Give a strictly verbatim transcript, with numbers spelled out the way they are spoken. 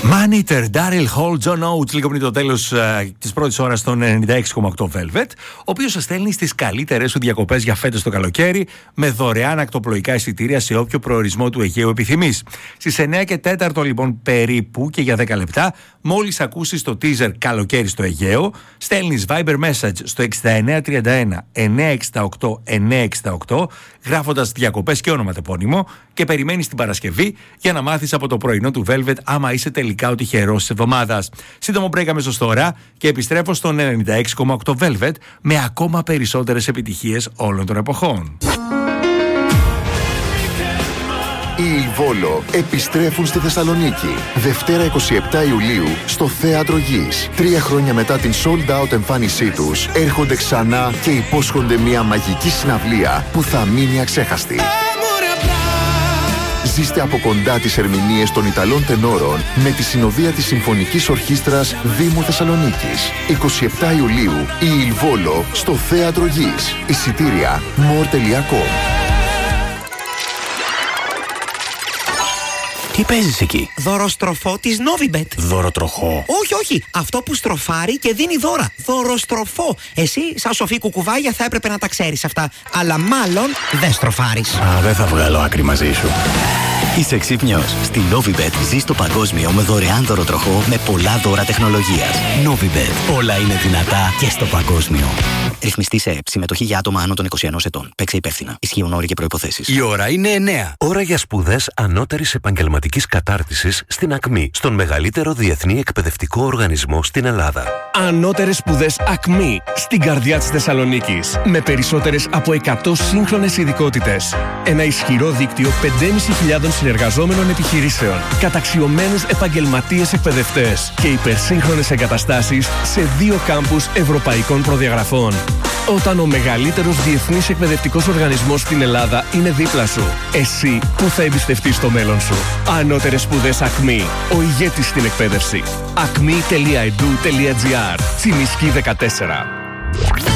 Man Eater, Daryl Hall, John Oates, λίγο πριν το τέλος uh, της πρώτης ώρας στον ενενήντα έξι κόμμα οκτώ Velvet, ο οποίος σας στέλνει στις καλύτερες σου διακοπές για φέτος το καλοκαίρι με δωρεάν ακτοπλοϊκά εισιτήρια σε όποιο προορισμό του Αιγαίου επιθυμείς. Στις εννιά και τέσσερα λοιπόν περίπου και για δέκα λεπτά, μόλις ακούσεις το teaser καλοκαίρι στο Αιγαίο, στέλνεις Viber message στο εξήντα εννιά τριάντα ένα εννιακόσια εξήντα οκτώ εννιακόσια εξήντα οκτώ, γράφοντας διακοπές και ονοματεπώνυμο, και περιμένεις την Παρασκευή για να μάθεις από το πρωινό του Velvet άμα είσαι τελικά ο τυχερός της εβδομάδας. Σύντομο break αμέσως τώρα και επιστρέφω στον ενενήντα έξι κόμμα οκτώ Velvet με ακόμα περισσότερες επιτυχίες όλων των εποχών. Οι Ιλβόλο επιστρέφουν στη Θεσσαλονίκη. Δευτέρα εικοστή εβδόμη Ιουλίου στο Θέατρο Γης. Τρία χρόνια μετά την sold out εμφάνισή τους, έρχονται ξανά και υπόσχονται μια μαγική συναυλία που θα μείνει αξέχαστη. Ζήστε από κοντά τις ερμηνείες των Ιταλών τενόρων με τη συνοδεία της Συμφωνικής Ορχήστρας Δήμου Θεσσαλονίκης. εικοστή εβδόμη Ιουλίου, η Ιλβόλο στο Θέατρο Γης. Εισιτήρια μορ τελεία κομ. Τι παίζεις εκεί? Δωροστροφό της Novibet. Δωροτροχό? Όχι, όχι. Αυτό που στροφάρει και δίνει δώρα. Δωροστροφό. Εσύ, σαν σοφή κουκουβάγια, θα έπρεπε να τα ξέρεις αυτά. Αλλά μάλλον δεν στροφάρεις. Α, δεν θα βγάλω άκρη μαζί σου. Είσαι ξύπνιος. Στη Novibet ζεις το παγκόσμιο με δωρεάν δωροτροχό με πολλά δώρα τεχνολογίας. Novibet. Όλα είναι δυνατά και στο παγκόσμιο. Ρυθμιστή σε ΕΠ. Συμμετοχή για άτομα άνω των είκοσι ενός ετών. Παίξε υπεύθυνα. Ισχύουν όροι και προϋποθέσεις. Η ώρα είναι εννιά. Ώρα για σπουδές ανώτερης επαγγελματικής κατάρτισης στην ΑΚΜΗ, στον μεγαλύτερο διεθνή εκπαιδευτικό οργανισμό στην Ελλάδα. Ανώτερες σπουδές ΑΚΜΗ, στην καρδιά της Θεσσαλονίκης. Με περισσότερες από εκατό σύγχρονες ειδικότητες. Ένα ισχυρό δίκτυο πέντε χιλιάδες πεντακόσιων συνεργαζόμενων επιχειρήσεων. Καταξιωμένους επαγγελματίες εκπαιδευτές. Και υπερσύγχρονες εγκαταστάσεις σε δύο κάμπους ευρωπαϊκών προδιαγραφών. Όταν ο μεγαλύτερος διεθνής εκπαιδευτικός οργανισμός στην Ελλάδα είναι δίπλα σου, εσύ που θα εμπιστευτείς το μέλλον σου. Ανώτερες σπουδές ΑΚΜΗ, ο ηγέτης στην εκπαίδευση. ακμη τελεία e d u τελεία g r, Τσιμισκή δεκατέσσερα.